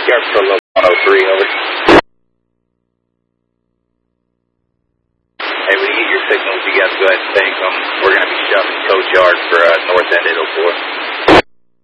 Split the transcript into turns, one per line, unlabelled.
Sharp Solo 103, over. Hey, when you get your signals, you guys go ahead and take them. We're going to be shoving Coach Yard for north end 804.